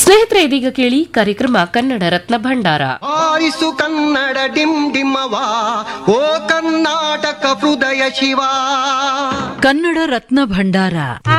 ಸ್ನೇಹಿತರೆ, ಇದೀಗ ಕೇಳಿ ಕಾರ್ಯಕ್ರಮ ಕನ್ನಡ ರತ್ನ ಭಂಡಾರ. ಆರಿಸು ಕನ್ನಡ ಡಿಮ್ ಡಿಮ್ಮವಾ, ಓ ಕರ್ನಾಟಕ ಹೃದಯ ಶಿವ. ಕನ್ನಡ ರತ್ನ ಭಂಡಾರ.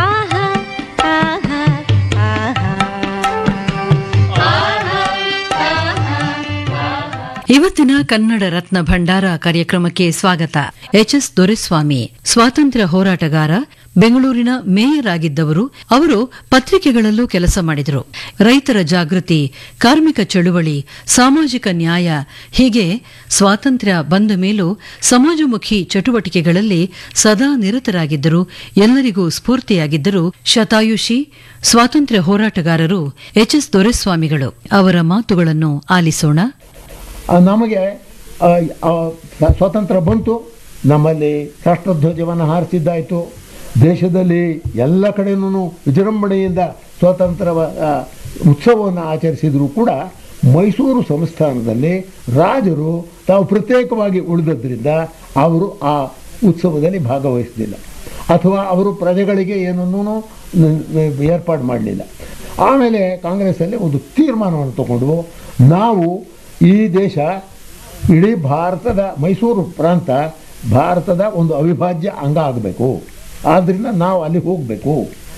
ಇವತ್ತಿನ ಕನ್ನಡ ರತ್ನ ಭಂಡಾರ ಕಾರ್ಯಕ್ರಮಕ್ಕೆ ಸ್ವಾಗತ. ಎಚ್.ಎಸ್. ದೊರೆಸ್ವಾಮಿ ಸ್ವಾತಂತ್ರ್ಯ ಹೋರಾಟಗಾರ, ಬೆಂಗಳೂರಿನ ಮೇಯರ್ ಆಗಿದ್ದವರು. ಅವರು ಪತ್ರಿಕೆಗಳಲ್ಲೂ ಕೆಲಸ ಮಾಡಿದರು. ರೈತರ ಜಾಗೃತಿ, ಕಾರ್ಮಿಕ ಚಳುವಳಿ, ಸಾಮಾಜಿಕ ನ್ಯಾಯ ಹೀಗೆ ಸ್ವಾತಂತ್ರ್ಯ ಬಂದ ಮೇಲೂ ಸಮಾಜಮುಖಿ ಚಟುವಟಿಕೆಗಳಲ್ಲಿ ಸದಾ ನಿರತರಾಗಿದ್ದರು. ಎಲ್ಲರಿಗೂ ಸ್ಫೂರ್ತಿಯಾಗಿದ್ದರು. ಶತಾಯುಷಿ ಸ್ವಾತಂತ್ರ್ಯ ಹೋರಾಟಗಾರರು ಎಚ್.ಎಸ್. ದೊರೆಸ್ವಾಮಿಗಳು. ಅವರ ಮಾತುಗಳನ್ನು ಆಲಿಸೋಣ. ನಮಗೆ ಸ್ವಾತಂತ್ರ್ಯ ಬಂತು, ನಮ್ಮಲ್ಲಿ ರಾಷ್ಟ್ರಧ್ವಜವನ್ನು ಹಾರಿಸಿದ್ದಾಯಿತು. ದೇಶದಲ್ಲಿ ಎಲ್ಲ ಕಡೆಯೂ ವಿಜೃಂಭಣೆಯಿಂದ ಸ್ವಾತಂತ್ರ್ಯ ಉತ್ಸವವನ್ನು ಆಚರಿಸಿದರೂ ಕೂಡ ಮೈಸೂರು ಸಂಸ್ಥಾನದಲ್ಲಿ ರಾಜರು ತಾವು ಪ್ರತ್ಯೇಕವಾಗಿ ಉಳಿದದ್ರಿಂದ ಅವರು ಆ ಉತ್ಸವದಲ್ಲಿ ಭಾಗವಹಿಸಲಿಲ್ಲ, ಅಥವಾ ಅವರು ಪ್ರಜೆಗಳಿಗೆ ಏನನ್ನೂ ಏರ್ಪಾಡು ಮಾಡಲಿಲ್ಲ. ಆಮೇಲೆ ಕಾಂಗ್ರೆಸ್ಸಲ್ಲಿ ಒಂದು ತೀರ್ಮಾನವನ್ನು ತಗೊಂಡು, ನಾವು ಈ ದೇಶ ಇಡೀ ಭಾರತದ, ಮೈಸೂರು ಪ್ರಾಂತ ಭಾರತದ ಒಂದು ಅವಿಭಾಜ್ಯ ಅಂಗ ಆಗಬೇಕು, ಆದ್ದರಿಂದ ನಾವು ಅಲ್ಲಿ ಹೋಗಬೇಕು.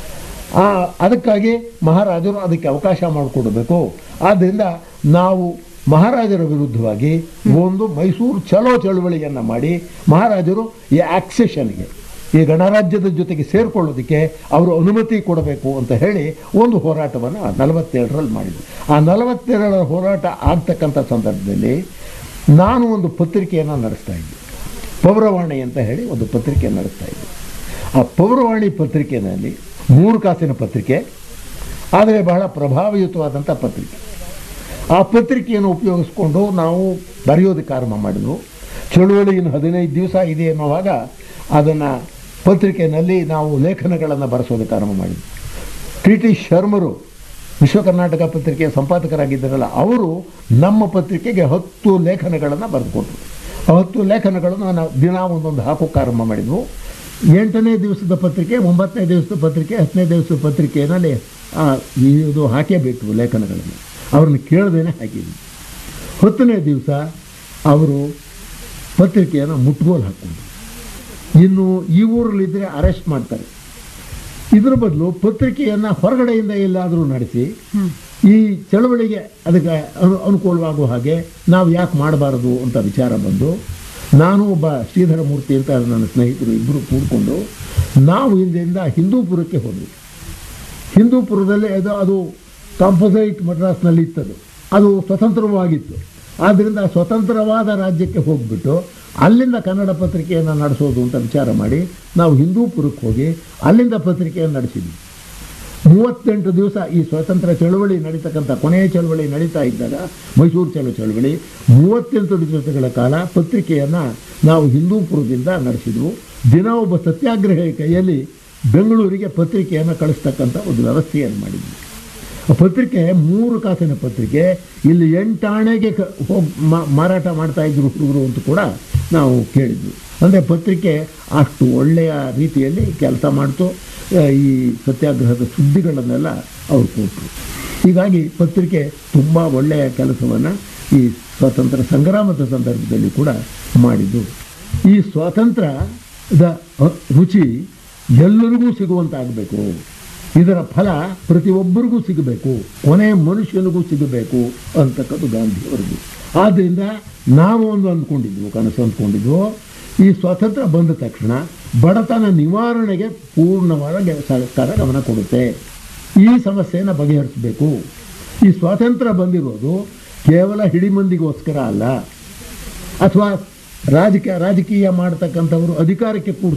ಅದಕ್ಕಾಗಿ ಮಹಾರಾಜರು ಅದಕ್ಕೆ ಅವಕಾಶ ಮಾಡಿಕೊಡಬೇಕು. ಆದ್ದರಿಂದ ನಾವು ಮಹಾರಾಜರ ವಿರುದ್ಧವಾಗಿ ಒಂದು ಮೈಸೂರು ಚಳುವಳಿಯನ್ನು ಮಾಡಿ ಮಹಾರಾಜರು ಈ ಆಕ್ಸೆಷನ್ಗೆ, ಈ ಗಣರಾಜ್ಯದ ಜೊತೆಗೆ ಸೇರಿಕೊಳ್ಳೋದಕ್ಕೆ ಅವರು ಅನುಮತಿ ಕೊಡಬೇಕು ಅಂತ ಹೇಳಿ ಒಂದು ಹೋರಾಟವನ್ನು 47ರಲ್ಲಿ ಮಾಡಿದ್ವಿ. ಆ 47ರ ಹೋರಾಟ ಆಗ್ತಕ್ಕಂಥ ಸಂದರ್ಭದಲ್ಲಿ ನಾನು ಒಂದು ಪತ್ರಿಕೆಯನ್ನು ನಡೆಸ್ತಾ ಇದ್ದೆ, ಪೌರವಾಣಿ ಅಂತ ಹೇಳಿ ಒಂದು ಪತ್ರಿಕೆಯನ್ನು ನಡೆಸ್ತಾ ಇದ್ದೆ. ಆ ಪೌರವಾಣಿ ಪತ್ರಿಕೆಯಲ್ಲಿ 3 ಕಾಸಿನ ಪತ್ರಿಕೆ, ಆದರೆ ಬಹಳ ಪ್ರಭಾವಯುತವಾದಂಥ ಪತ್ರಿಕೆ. ಆ ಪತ್ರಿಕೆಯನ್ನು ಉಪಯೋಗಿಸ್ಕೊಂಡು ನಾವು ಬರೆಯೋದಕ್ಕೆ ಆರಂಭ ಮಾಡಿದ್ವು. ಚಳುವಳಿ ಇನ್ನು 15 ದಿವಸ ಇದೆ ಎನ್ನುವಾಗ ಅದನ್ನು ಪತ್ರಿಕೆಯಲ್ಲಿ ನಾವು ಲೇಖನಗಳನ್ನು ಬರೆಸೋದಕ್ಕೆ ಆರಂಭ ಮಾಡಿದ್ವಿ. ಟಿ ಶರ್ಮರು ವಿಶ್ವ ಕರ್ನಾಟಕ ಪತ್ರಿಕೆಯ ಸಂಪಾದಕರಾಗಿದ್ದಾರಲ್ಲ, ಅವರು ನಮ್ಮ ಪತ್ರಿಕೆಗೆ 10 ಲೇಖನಗಳನ್ನು ಬರೆದುಕೊಟ್ರು. ಆ 10 ಲೇಖನಗಳನ್ನು ನಾವು ದಿನ ಒಂದೊಂದು ಹಾಕೋಕ್ಕೆ ಆರಂಭ ಮಾಡಿದ್ವು. 8ನೇ ದಿವಸದ ಪತ್ರಿಕೆ, 9ನೇ ದಿವಸದ ಪತ್ರಿಕೆ, 10ನೇ ದಿವಸದ ಪತ್ರಿಕೆಯಲ್ಲಿ ಇದು ಹಾಕೇಬೇಕು ಲೇಖನಗಳನ್ನು. ಅವ್ರನ್ನ ಕೇಳದೇನೆ ಹಾಕಿದ್ವಿ. 10ನೇ ದಿವಸ ಅವರು ಪತ್ರಿಕೆಯನ್ನು ಮುಟ್ಗೋಲು ಹಾಕ್ಕೊಂಡು, ಇನ್ನು ಈ ಊರಲ್ಲಿದ್ದರೆ ಅರೆಸ್ಟ್ ಮಾಡ್ತಾರೆ, ಇದರ ಬದಲು ಪತ್ರಿಕೆಯನ್ನು ಹೊರಗಡೆಯಿಂದ ಎಲ್ಲಾದರೂ ನಡೆಸಿ ಈ ಚಳವಳಿಗೆ ಅದಕ್ಕೆ ಅನುಕೂಲವಾಗುವ ಹಾಗೆ ನಾವು ಯಾಕೆ ಮಾಡಬಾರದು ಅಂತ ವಿಚಾರ ಬಂದು, ನಾನು ಒಬ್ಬ ಶ್ರೀಧರ ಮೂರ್ತಿ ಅಂತ ನನ್ನ ಸ್ನೇಹಿತರು ಇಬ್ಬರು ಕೂಡಿಕೊಂಡು ನಾವು ಹಿಂದೆಯಿಂದ ಹಿಂದೂಪುರಕ್ಕೆ ಹೋದ್ವಿ. ಹಿಂದೂಪುರದಲ್ಲಿ ಅದು ಕಾಂಪೋಸೈಟ್ ಮಡ್ರಾಸ್ನಲ್ಲಿ ಇತ್ತದು, ಅದು ಸ್ವತಂತ್ರವಾಗಿತ್ತು. ಆದ್ದರಿಂದ ಸ್ವತಂತ್ರವಾದ ರಾಜ್ಯಕ್ಕೆ ಹೋಗಿಬಿಟ್ಟು ಅಲ್ಲಿಂದ ಕನ್ನಡ ಪತ್ರಿಕೆಯನ್ನು ನಡೆಸೋದು ಅಂತ ವಿಚಾರ ಮಾಡಿ ನಾವು ಹಿಂದೂಪುರಕ್ಕೆ ಹೋಗಿ ಅಲ್ಲಿಂದ ಪತ್ರಿಕೆಯನ್ನು ನಡೆಸಿದ್ವಿ. 38 ದಿವಸ ಈ ಸ್ವಾತಂತ್ರ್ಯ ಚಳವಳಿ ನಡೀತಕ್ಕಂಥ ಕೊನೆಯ ಚಳವಳಿ ನಡೀತಾ ಇದ್ದಾಗ, ಮೈಸೂರು ಚಳವಳಿ 38 ದಿವಸಗಳ ಕಾಲ ಪತ್ರಿಕೆಯನ್ನು ನಾವು ಹಿಂದೂಪುರದಿಂದ ನಡೆಸಿದ್ವು. ದಿನ ಒಬ್ಬ ಸತ್ಯಾಗ್ರಹಿ ಕೈಯಲ್ಲಿ ಬೆಂಗಳೂರಿಗೆ ಪತ್ರಿಕೆಯನ್ನು ಕಳಿಸ್ತಕ್ಕಂಥ ಒಂದು ವ್ಯವಸ್ಥೆಯನ್ನು ಮಾಡಿದ್ವಿ. ಆ ಪತ್ರಿಕೆ 3 ಕಾಸಿನ ಪತ್ರಿಕೆ, ಇಲ್ಲಿ 8 ಆಣೆಗೆ ಹೋಗಿ ಮಾರಾಟ ಮಾಡ್ತಾಯಿದ್ರು ಹುಡುಗರು ಅಂತ ಕೂಡ ನಾವು ಕೇಳಿದ್ವಿ. ಅಂದರೆ ಪತ್ರಿಕೆ ಅಷ್ಟು ಒಳ್ಳೆಯ ರೀತಿಯಲ್ಲಿ ಕೆಲಸ ಮಾಡ್ತು. ಈ ಸತ್ಯಾಗ್ರಹದ ಸುದ್ದಿಗಳನ್ನೆಲ್ಲ ಅವರು ಕೊಟ್ಟರು. ಹೀಗಾಗಿ ಪತ್ರಿಕೆ ತುಂಬ ಒಳ್ಳೆಯ ಕೆಲಸವನ್ನು ಈ ಸ್ವಾತಂತ್ರ್ಯ ಸಂಗ್ರಾಮದ ಸಂದರ್ಭದಲ್ಲಿ ಕೂಡ ಮಾಡಿದ್ದು. ಈ ಸ್ವಾತಂತ್ರ್ಯದ ರುಚಿ ಎಲ್ಲರಿಗೂ ಸಿಗುವಂತಾಗಬೇಕು, ಇದರ ಫಲ ಪ್ರತಿಯೊಬ್ಬರಿಗೂ ಸಿಗಬೇಕು, ಕೊನೆಯ ಮನುಷ್ಯನಿಗೂ ಸಿಗಬೇಕು ಅಂತಕ್ಕದ್ದು ಗಾಂಧಿಯವರದು. ಆದ್ದರಿಂದ ನಾವು ಅಂದ್ಕೊಂಡಿದ್ವು, ಕನಸು ಅಂದ್ಕೊಂಡಿದ್ವು, ಈ ಸ್ವಾತಂತ್ರ್ಯ ಬಂದ ತಕ್ಷಣ ಬಡತನ ನಿವಾರಣೆಗೆ ಪೂರ್ಣವಾದ ಸರ್ಕಾರ ಗಮನ ಕೊಡುತ್ತೆ, ಈ ಸಮಸ್ಯೆಯನ್ನು ಬಗೆಹರಿಸಬೇಕು. ಈ ಸ್ವಾತಂತ್ರ್ಯ ಬಂದಿರೋದು ಕೇವಲ ಹಿಡಿಮಂದಿಗೋಸ್ಕರ ಅಲ್ಲ, ಅಥವಾ ರಾಜಕೀಯ ಮಾಡ್ತಕ್ಕಂಥವರು ಅಧಿಕಾರಕ್ಕೆ